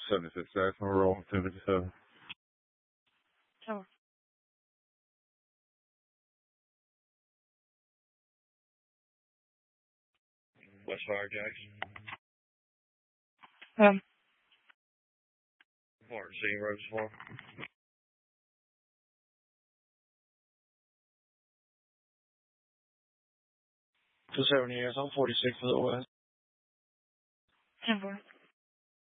76 Jackson Road, 1057. Sure. Westfire Jackson. Martin C. Rosefarm. 270 years, I'm 46 for the West. 10-4.